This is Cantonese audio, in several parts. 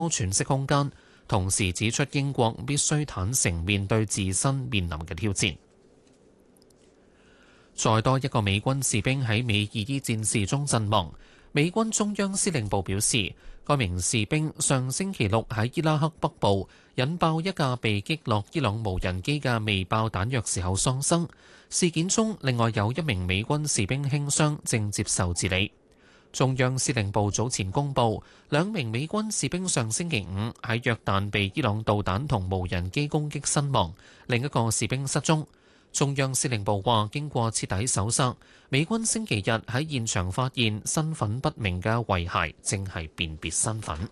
喘息空間，同時指出英國必須坦誠面對自身面臨嘅挑戰。再多一個美軍士兵喺美伊伊戰事中陣亡。美軍中央司令部表示，該名士兵上星期六喺伊拉克北部引爆一架被擊落伊朗無人機嘅未爆彈藥時候喪生。事件中，另外有一名美軍士兵輕傷，正接受治理。中央司令部早前公布，兩名美軍士兵上星期五喺約旦被伊朗導彈同無人機攻擊身亡，另一個士兵失蹤。中央司令部話，經過徹底搜索，美軍星期日喺現場發現身份不明嘅遺骸，正係辨別身份。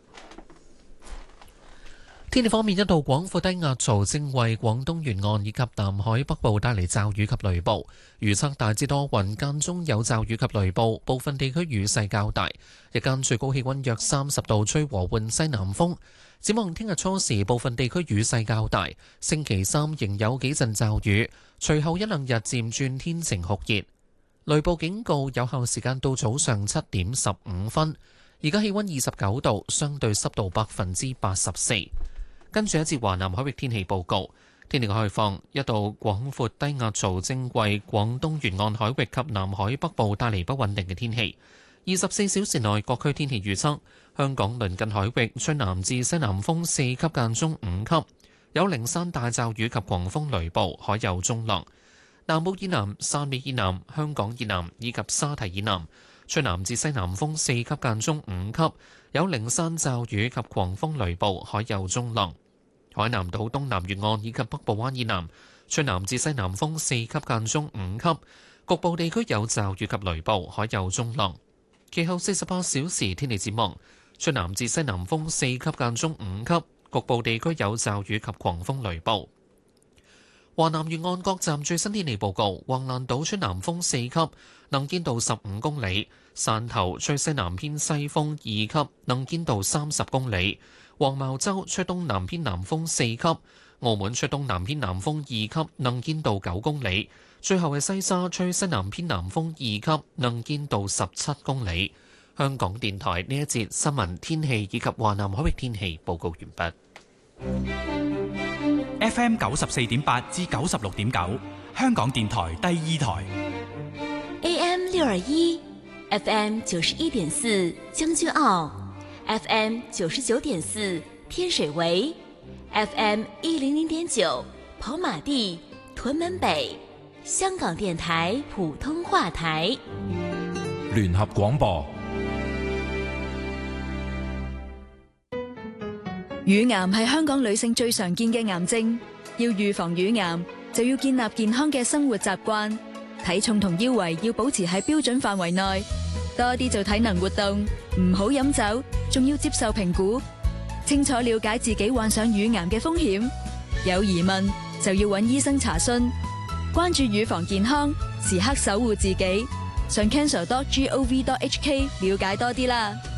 天氣方面，一道廣闊低壓槽正為廣東沿岸以及南海北部帶嚟驟雨及雷暴，預測大致多雲，間中有驟雨及雷暴，部分地區雨勢較大。日間最高氣溫約30度，吹和緩西南風。展望聽日初時，部分地區雨勢較大，星期三仍有幾陣驟雨，隨後一兩日漸轉天晴酷熱。雷暴警告有效時間到早上7點15分。而家氣溫29度，相對濕度84%。跟住一節華南海域天氣報告，天氣開放，一道廣闊低壓槽正為廣東沿岸海域及南海北部帶嚟不穩定嘅天氣。24小時內各區天氣預測：香港鄰近海域吹南至西南風4級間中5級，有零散大驟雨及狂風雷暴，海有中浪。南澳以南、汕尾以南、香港以南以及沙堤以南吹南至西南風4級間中5級，有零散驟雨及狂風雷暴，海有中浪。海南島東南沿岸以及北部灣以南吹南至西南風4級間中5級，局部地區有驟雨及雷暴，海有中浪。其後48小時天氣展望，吹南至西南風4級間中5級，局部地區有驟雨及狂風雷暴。華南沿岸各站最新天氣報告：橫瀾島吹南風4級，能見度15公里；汕頭吹西南偏西風2級，能見度30公里；黃茅洲吹東南偏南風4級；澳門吹東南偏南風2級，能見度9公里；最後係西沙吹西南偏南風2級，能見度17公里。香港電台呢一節新聞天氣以及華南海域天氣報告完畢。 FM 94.8至96.9，香港電台第二台。 AM 621 FM 91.4將軍澳 FM 99.4天水圍 FM 100.9跑馬地屯門北，香港電台普通話台。 聯合廣播。 乳癌係香港女性最常見嘅癌症，要預防乳癌就要建立健康嘅生活習慣，體重同腰圍要保持喺標準範圍內，多啲做體能活動，唔好飲酒，仲要接受評估，清楚了解自己患上乳癌嘅風險，有疑問就要揾醫生查詢，關注乳房健康，時刻守護自己，上 cancer.gov.hk 了解多啲啦。